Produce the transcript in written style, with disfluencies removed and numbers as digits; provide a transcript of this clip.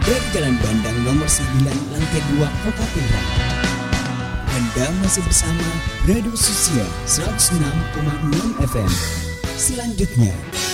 dari Jalan Bandang nomor 9 lantai 2 Kota Pinang. Anda masih bersama Radio Sosial 106,6 FM. Selanjutnya